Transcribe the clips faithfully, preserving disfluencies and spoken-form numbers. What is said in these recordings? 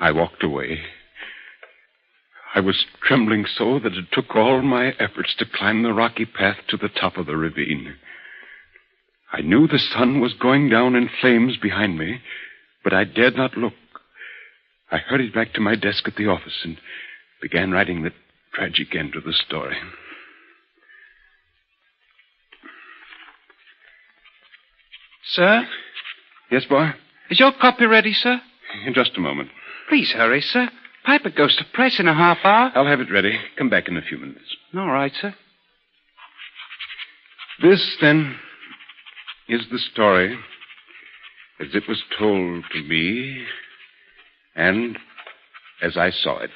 I walked away. I was trembling so that it took all my efforts to climb the rocky path to the top of the ravine. I knew the sun was going down in flames behind me, but I dared not look. I hurried back to my desk at the office and began writing the tragic end to the story. Sir? Yes, boy? Is your copy ready, sir? In just a moment. Please hurry, sir. Piper goes to press in a half hour. I'll have it ready. Come back in a few minutes. All right, sir. This, then, is the story as it was told to me and as I saw it.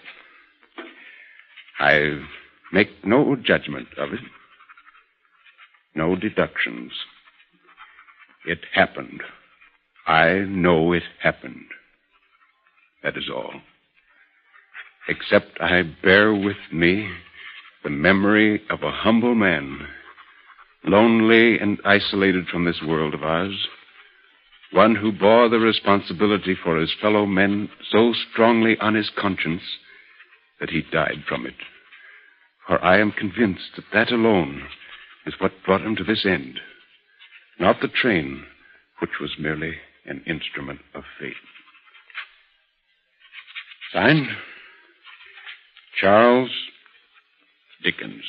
I make no judgment of it, no deductions. It happened. I know it happened. That is all. Except I bear with me the memory of a humble man, lonely and isolated from this world of ours, one who bore the responsibility for his fellow men so strongly on his conscience that he died from it. For I am convinced that that alone is what brought him to this end, not the train, which was merely an instrument of fate. Signed, Charles Dickens.